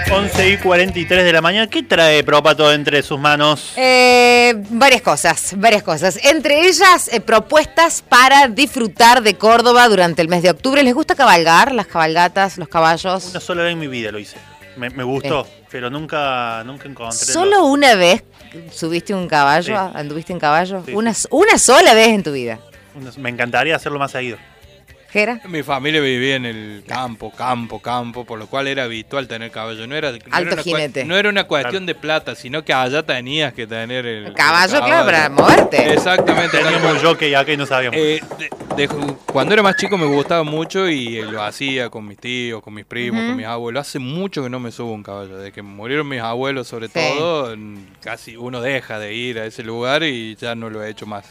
11:43 de la mañana. ¿Qué trae Própato entre sus manos? Varias cosas. Entre ellas, propuestas para disfrutar de Córdoba durante el mes de octubre. ¿Les gusta cabalgar? Las cabalgatas, los caballos. Una sola vez en mi vida lo hice. Me gustó, pero nunca encontré. ¿Solo una vez subiste un caballo? Sí. ¿Anduviste en caballo? Sí, Una sola vez en tu vida. Me encantaría hacerlo más seguido. ¿Jera? Mi familia vivía en el campo, por lo cual era habitual tener caballo. No era Jinete. No era una cuestión de plata, sino que allá tenías que tener el caballo, claro, para moverte. Exactamente. Teníamos un jockey acá y no sabíamos. Cuando era más chico me gustaba mucho y lo hacía con mis tíos, con mis primos, con mis abuelos. Hace mucho que no me subo a un caballo. Desde que murieron mis abuelos, sobre todo, casi uno deja de ir a ese lugar y ya no lo he hecho más.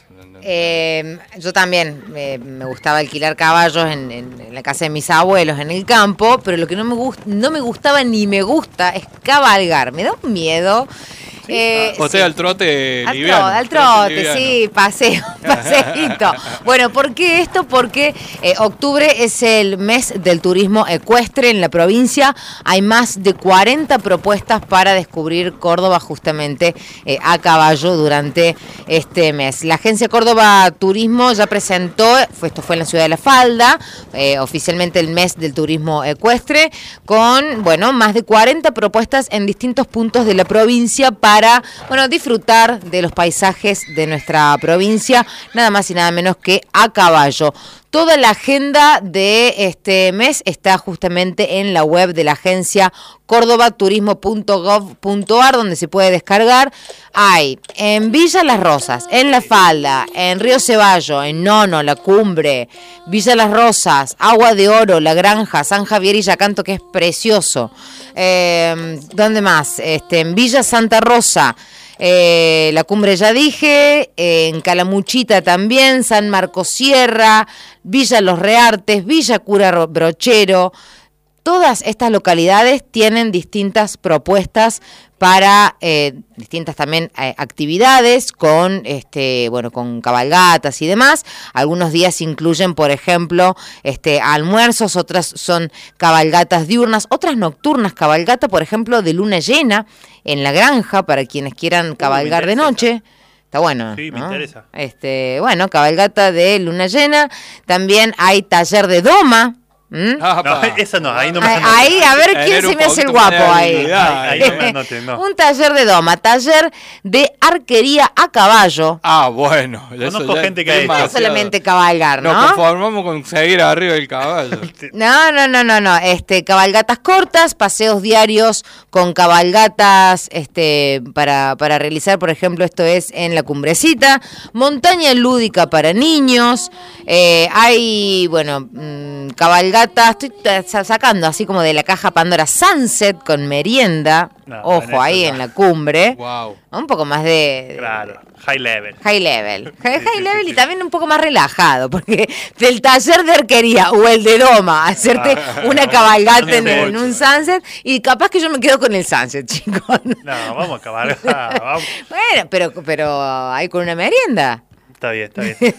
Yo también me gustaba alquilar caballos en la casa de mis abuelos en el campo, pero lo que no me gustaba ni me gusta es cabalgar. Me da un miedo. O sea, al trote liviano. Al trote, sí, paseíto. Bueno, ¿por qué esto? Porque octubre es el mes del turismo ecuestre en la provincia. Hay más de 40 propuestas para descubrir Córdoba justamente a caballo durante este mes. La agencia Córdoba Turismo ya presentó, esto fue en la ciudad de La Falda, oficialmente el mes del turismo ecuestre, con, más de 40 propuestas en distintos puntos de la provincia para disfrutar de los paisajes de nuestra provincia, nada más y nada menos que a caballo. Toda la agenda de este mes está justamente en la web de la agencia cordobaturismo.gov.ar, donde se puede descargar. Hay en Villa Las Rosas, en La Falda, en Río Ceballo, en Nono, La Cumbre, Villa Las Rosas, Agua de Oro, La Granja, San Javier y Yacanto, que es precioso. ¿Dónde más? En Villa Santa Rosa, La Cumbre ya dije, en Calamuchita también, San Marcos Sierra, Villa Los Reartes, Villa Cura Brochero. Todas estas localidades tienen distintas propuestas para distintas también actividades con con cabalgatas y demás. Algunos días incluyen, por ejemplo, almuerzos, otras son cabalgatas diurnas, otras nocturnas, cabalgata, por ejemplo, de luna llena en La Granja para quienes quieran cabalgar de noche. Está bueno. Sí, ¿no? me interesa. Cabalgata de luna llena. También hay taller de doma. No, esa no, ahí no me Ahí, a ver quién se me hace el guapo ahí. Ahí no me anoten, no. Un taller de doma, taller de arquería a caballo. Bueno. Conozco gente que No solamente cabalgar, ¿no? Nos conformamos con seguir arriba del caballo. No. Cabalgatas cortas, paseos diarios con cabalgatas para realizar, por ejemplo, esto es en La Cumbrecita. Montaña lúdica para niños. Hay, cabalgatas, estoy sacando así como de la caja Pandora, Sunset con merienda. Ojo, ahí en La Cumbre. Wow. Un poco más de... Claro, high level. High level y también un poco más relajado, porque del taller de arquería o el de doma, hacerte una cabalgata en un sunset, y capaz que yo me quedo con el sunset, chicos. No, vamos a cabalgar, vamos. Bueno, pero hay con una merienda. Está bien.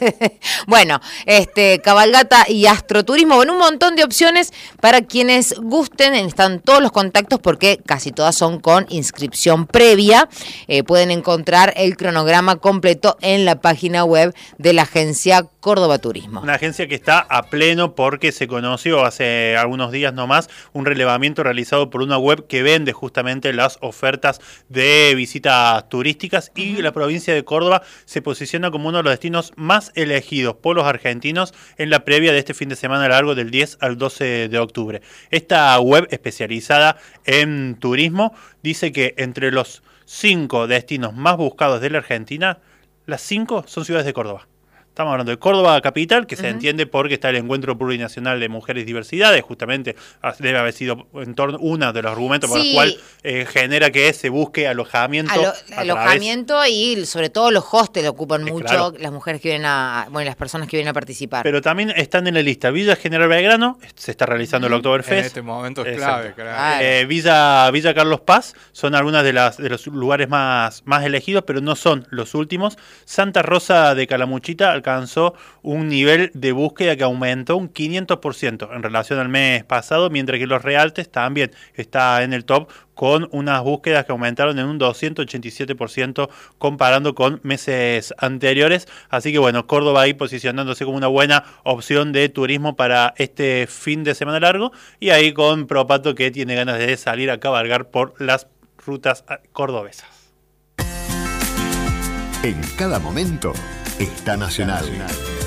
Cabalgata y astroturismo, un montón de opciones para quienes gusten. Están todos los contactos porque casi todas son con inscripción previa. Pueden encontrar el cronograma completo en la página web de la agencia Córdoba Turismo. Una agencia que está a pleno porque se conoció hace algunos días nomás un relevamiento realizado por una web que vende justamente las ofertas de visitas turísticas, y la provincia de Córdoba se posiciona como uno de los destinos más elegidos por los argentinos en la previa de este fin de semana largo del 10 al 12 de octubre. Esta web especializada en turismo dice que entre los 5 destinos más buscados de la Argentina, las 5 son ciudades de Córdoba. Estamos hablando de Córdoba capital, que se entiende porque está el Encuentro Plurinacional de Mujeres y Diversidades, justamente debe haber sido en torno uno de los argumentos por los cuales genera que se busque alojamiento. Alojamiento y sobre todo los hostels ocupan mucho, claro. Las mujeres que vienen las personas que vienen a participar. Pero también están en la lista Villa General Belgrano, se está realizando el Oktoberfest. En este momento es clave. Villa Carlos Paz son algunas de los lugares más elegidos, pero no son los últimos. Santa Rosa de Calamuchita, alcanzó un nivel de búsqueda que aumentó un 500% en relación al mes pasado, mientras que Los Realtes también está en el top con unas búsquedas que aumentaron en un 287% comparando con meses anteriores. Así que bueno, Córdoba ahí posicionándose como una buena opción de turismo para este fin de semana largo, y ahí con Propato, que tiene ganas de salir a cabalgar por las rutas cordobesas. En cada momento está Nacional.